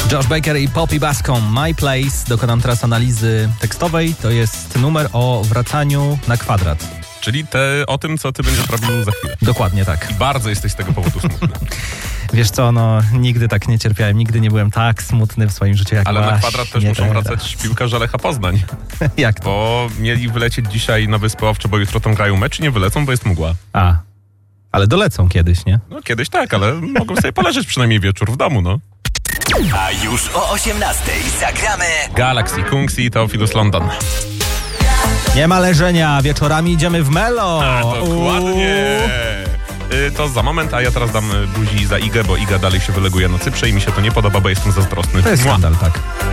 Josh Baker i Poppy Bascom, My Place. Dokonam teraz analizy tekstowej. To jest numer o wracaniu na kwadrat. Czyli o tym, co ty będziesz robił za chwilę. Dokładnie tak. I bardzo jesteś z tego powodu smutny. Wiesz co, nigdy tak nie cierpiałem, nigdy nie byłem tak smutny w swoim życiu jak Ale właśnie na kwadrat też muszą teraz. wracać piłkarze Lecha Poznań. Jak to? Bo mieli wylecieć dzisiaj na Wyspy Owcze, bo jutro tam grają mecz i nie wylecą, bo jest mgła. Ale dolecą kiedyś, nie? No kiedyś tak, ale mogą sobie poleżeć przynajmniej wieczór w domu, no. A już o 18:00 zagramy Galaxy, Kungsi i Teofilus London. Nie ma leżenia, wieczorami idziemy w Melo. Dokładnie. To za moment, a ja teraz dam buzi za Igę, bo Iga dalej się wyleguje na Cyprze i mi się to nie podoba, bo jestem zazdrosny. To jest skandal, tak.